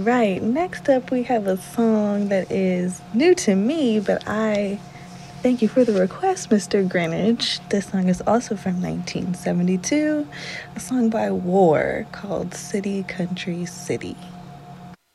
right, next up we have a song that is new to me, but I thank you for the request, Mr. Greenwich. This song is also from 1972, a song by War called City, Country, City.